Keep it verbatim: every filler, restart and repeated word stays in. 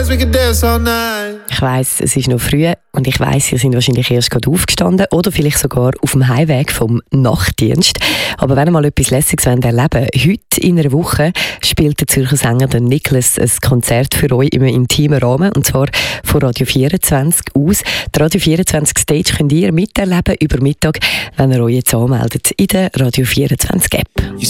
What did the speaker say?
Ich weiss, es ist noch früh und ich weiss, Sie sind wahrscheinlich erst gerade aufgestanden oder vielleicht sogar auf dem Heimweg vom Nachtdienst. Aber wenn ihr mal etwas Lässiges erleben wollt, heute in einer Woche spielt der Zürcher Sänger der Nicholas ein Konzert für euch im intimen Rahmen, und zwar von Radio vierundzwanzig aus. Die Radio vierundzwanzig Stage könnt ihr miterleben über Mittag, wenn ihr euch jetzt anmeldet in der Radio vierundzwanzig App.